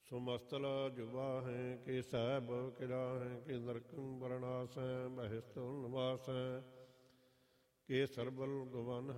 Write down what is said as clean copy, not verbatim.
ਸੁਮਸਤਲ ਜੁਬਾਹੈ ਕੇ ਸਹਿਬ ਕਿਰਾਹੈ ਕੇ ਨਰਕੰ ਵਰਣਾਸੈ ਬਹਿਸਤੁ ਨਿਵਾਸੈ ਕੇ ਸਰਬਲ ਗਵਨ